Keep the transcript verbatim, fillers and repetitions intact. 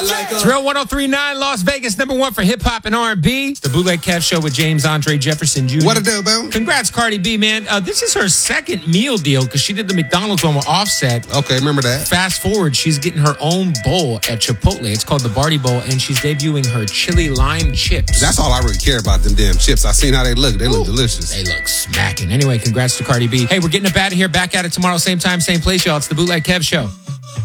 like It's Real one oh three point nine, Las Vegas, number one for hip-hop and R and B. It's the Bootleg Kev Show with James Andre Jefferson Junior What a deal, Bill. Congrats, Cardi B, man. Uh, this is her second meal deal because she did the McDonald's one with Offset. Okay, remember that. Fast forward, she's getting her own bowl at Chipotle. It's called the Barty Bowl, and she's debuting her chili lime chips. That's all I really care about, them damn chips. I seen how they look. They look Ooh, delicious. They look smacking. Anyway, congrats to Cardi B. Hey, we're getting up out of here. Back at it tomorrow, same time, same place, y'all. It's the Bootleg Kev Show.